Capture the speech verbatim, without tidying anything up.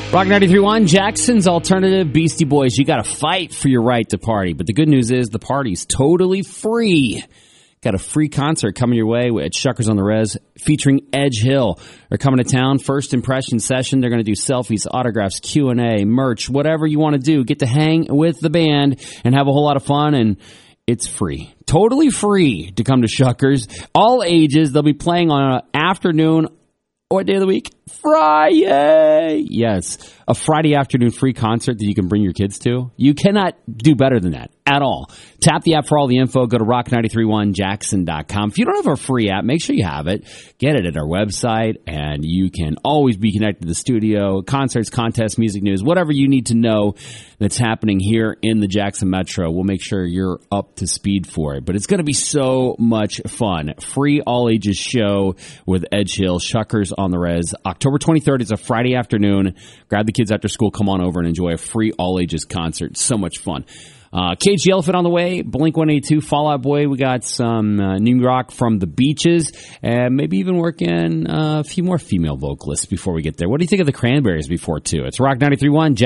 Rock ninety-three point one, Jackson's Alternative Beastie Boys. You got to fight for your right to party. But the good news is the party's totally free. Got a free concert coming your way at Shuckers on the Res featuring Edge Hill. They're coming to town. First impression session. They're going to do selfies, autographs, Q and A, merch, whatever you want to do. Get to hang with the band and have a whole lot of fun. And it's free. Totally free to come to Shuckers. All ages. They'll be playing on an afternoon or day of the week. Friday. Yes. A Friday afternoon free concert that you can bring your kids to. You cannot do better than that at all. Tap the app for all the info. Go to rock nine three one jackson dot com. If you don't have our free app, make sure you have it. Get it at our website, and you can always be connected to the studio, concerts, contests, music news, whatever you need to know that's happening here in the Jackson Metro. We'll make sure you're up to speed for it. But it's going to be so much fun. Free all-ages show with Edge Hill, Shuckers on the Res. October twenty-third is a Friday afternoon. Grab the kids after school, come on over and enjoy a free all-ages concert. So much fun. Uh, Cage the Elephant on the way, Blink one eighty-two, Fall Out Boy. We got some uh, new rock from the Beaches, and maybe even work in uh, a few more female vocalists before we get there. What do you think of the Cranberries before, too? It's Rock ninety-three point one.